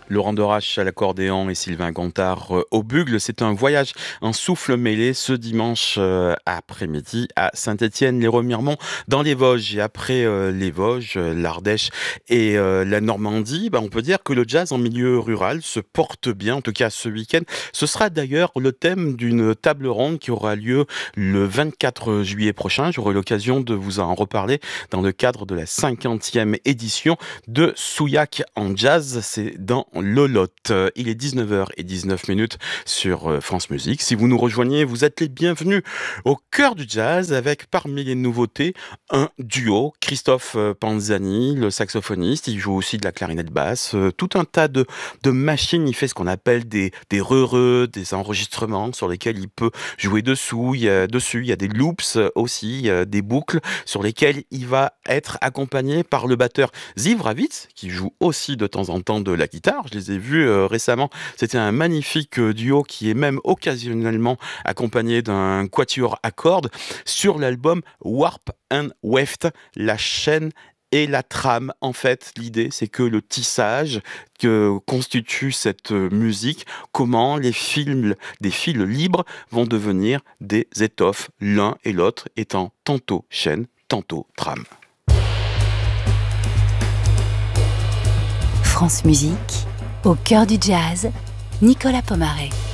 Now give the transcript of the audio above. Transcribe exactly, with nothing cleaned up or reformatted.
Laurent Dorache à l'accordéon et Sylvain Gontard euh, au bugle. C'est un voyage, un souffle mêlé ce dimanche euh, après-midi à Saint-Étienne-les-Remiremont dans les Vosges. Et après euh, les Vosges, euh, l'Ardèche et euh, la Normandie, bah, on peut dire que le jazz en milieu rural se porte bien, en tout cas ce week-end. Ce sera d'ailleurs le thème d'une table ronde qui aura lieu le vingt-quatre juillet prochain. J'aurai l'occasion de vous en reparler dans le cadre de la cinquantième édition de Souillac en jazz. C'est dans Lolotte. Il est dix-neuf heures dix-neuf minutes sur euh, France Musique. Si vous nous rejoignez, vous êtes les bienvenus au cœur du jazz avec parmi les nouveautés un duo. Christophe euh, Panzani, le saxophoniste, il joue aussi de la clarinette basse, euh, tout un tas de, de machines. Il fait ce qu'on appelle des, des re-re, des enregistrements sur lesquels il peut jouer dessous. Il y a, dessus, il y a des loops aussi, il y a des boucles sur lesquelles il va être accompagné par le batteur Ziv Ravitz, qui joue aussi de temps en temps de la guitare. Je les ai vus euh, récemment. C'était un magnifique euh, duo qui est même occasionnellement accompagné d'un quatuor à cordes sur l'album Warp and Weft, la chaîne et la trame. En fait, l'idée, c'est que le tissage que constitue cette euh, musique, comment les fils, des fils libres vont devenir des étoffes, l'un et l'autre étant tantôt chaîne, tantôt trame. France Musique, au cœur du jazz, Nicolas Pomaré.